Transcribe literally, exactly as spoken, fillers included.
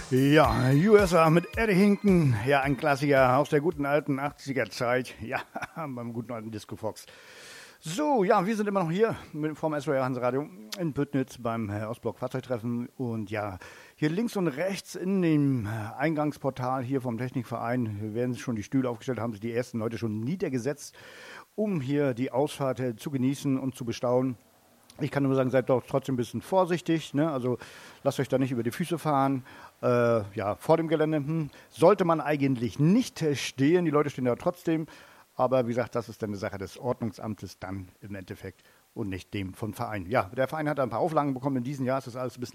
Ja, U S A mit Eddie Hinton. Ja, ein Klassiker aus der guten alten achtziger Zeit. Ja, beim guten alten Disco Fox. So, ja, wir sind immer noch hier mit, vom S W R Hanseradio in Püttnitz beim äh, Ostblock Fahrzeugtreffen. Und ja, hier links und rechts in dem äh, Eingangsportal hier vom Technikverein werden schon die Stühle aufgestellt, haben sich die ersten Leute schon niedergesetzt, um hier die Ausfahrt äh, zu genießen und zu bestaunen. Ich kann nur sagen, seid doch trotzdem ein bisschen vorsichtig, ne? Also lasst euch da nicht über die Füße fahren. Äh, ja, vor dem Gelände hm, sollte man eigentlich nicht äh, stehen, die Leute stehen da trotzdem. Aber wie gesagt, das ist dann eine Sache des Ordnungsamtes dann im Endeffekt und nicht dem vom Verein. Ja, der Verein hat ein paar Auflagen bekommen in diesem Jahr, ist das alles ein bisschen